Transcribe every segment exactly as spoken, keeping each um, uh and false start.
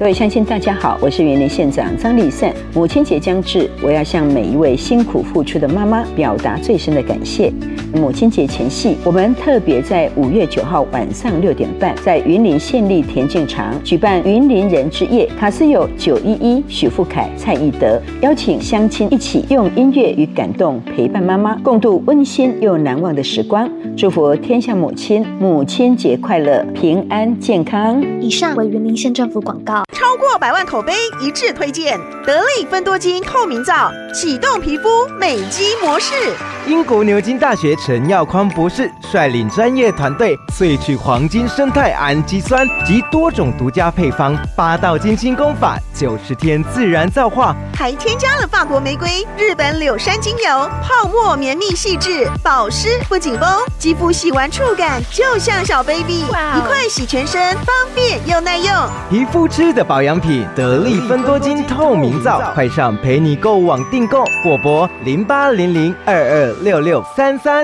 各位乡亲大家好，我是云林县长张丽善。母亲节将至，我要向每一位辛苦付出的妈妈表达最深的感谢。母亲节前夕，我们特别在五月九号晚上六点半，在云林县立田径场举办云林人之夜，卡斯有九一一、许富凯、蔡义德，邀请乡亲一起用音乐与感动陪伴妈妈，共度温馨又难忘的时光。祝福天下母亲母亲节快乐、平安健康。 以上为云林县政府广告。 超过百万口碑一致推荐得力芬多精透明皂，启动皮肤美肌模式。 英国牛津大学陈耀匡博士率领专业团队萃取黄金生态氨基酸及多种独家配方，八道精心工法，九十天自然皂化， 还添加了法国玫瑰、日本柳杉精油，泡沫绵密细致，保湿不紧绷，肌肤洗完触感就像小 baby， 一块洗全身，方便又耐用。 皮肤吃的保养品，得力芬多精透明皂，快上陪你购物网订购，或拨零八零零二二六六三三。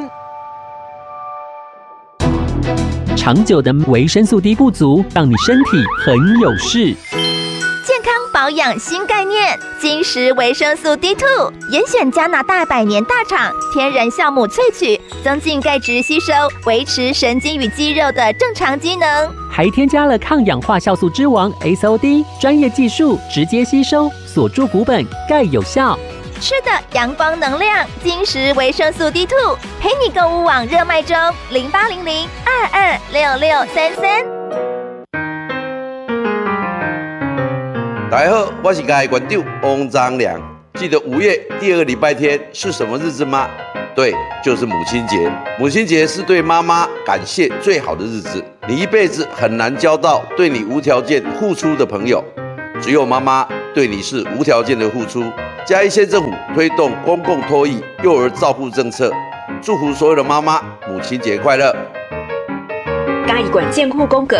长久的维生素 D 不足，让你身体很有事。 健康保养新概念，金石维生素 D 二 严选加拿大百年大厂天然酵母萃取，增进钙质吸收，维持神经与肌肉的正常机能， 还添加了抗氧化酵素之王 S O D， 专业技术直接吸收，锁住骨本，钙有效。 吃的阳光能量，金石维生素 D 二 陪你购物网热卖中，零八零零二二六六三三。 大家好，我是家的馆长翁章良。记得五月第二个礼拜天是什么日子吗？对，就是母亲节。母亲节是对妈妈感谢最好的日子。你一辈子很难交到对你无条件付出的朋友，只有妈妈对你是无条件的付出。嘉义县政府推动公共托育幼儿照顾政策，祝福所有的妈妈母亲节快乐。 嘉义馆健护宫格。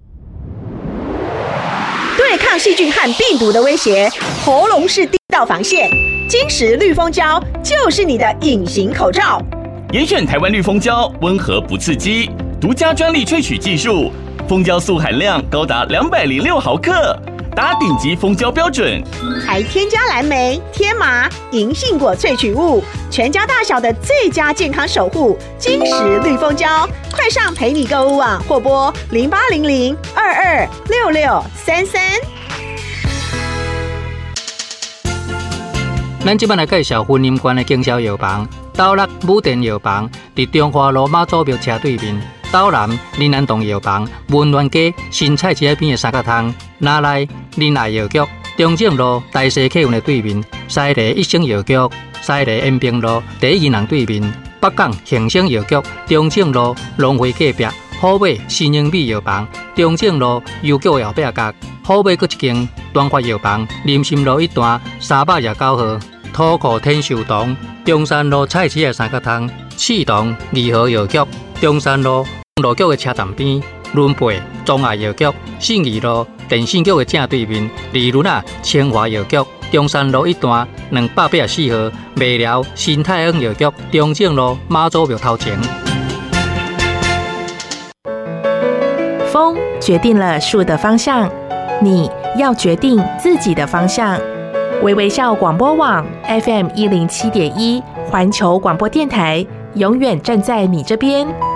对抗细菌和病毒的威胁，喉咙是第一道防线。金石绿蜂胶就是你的隐形口罩。 严选台湾绿蜂胶，温和不刺激，独家专利萃取技术，蜂胶素含量高达两百零六毫克，达顶级蜂胶标准， 还添加蓝莓、天麻、银杏果萃取物，全家大小的最佳健康守护。金石绿蜂胶，快上陪你购物网或拨零八零零二二六六三三。 咱即摆来介绍云林县的经销药房斗六武田药房，伫中华路妈祖庙车对面。斗南林安洞药房，文苑街新菜市边的三角汤。拿来林爱药局，中正路大西客运的对面。西丽一生药局，西丽延平路第一银行对面。北港恒生药局，中正路龙辉隔壁。好买新英美药房，中正路邮局后壁角。好买阁一间端发药房，林心路一段三百廿九号。土库天寿堂，中山路菜市的三角汤。市堂二号药局，中山路路局的车站边。润培中爱药局，信义路电信局的正对面。二轮啊清华药局，中山路一段两百八十四号。麦寮新泰恩药局，中正路妈祖庙头前。 风决定了树的方向，你要决定自己的方向。微微笑广播网 F M 一零七点一，环球广播电台，永远站在你这边。